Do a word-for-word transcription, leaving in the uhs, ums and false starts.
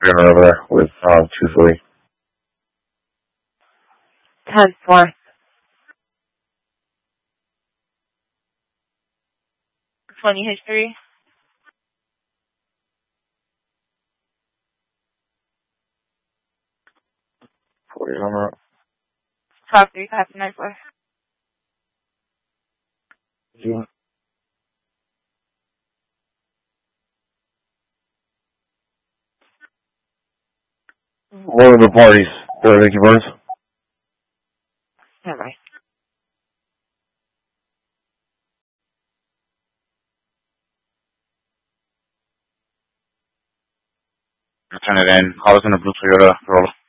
We're over there with um, two three. ten four. twenty history. forty on route. Five three five nine four. Yeah. One of the parties. Uh, Nicky Burns. All right. Turn it in. I was in a blue Toyota Corolla.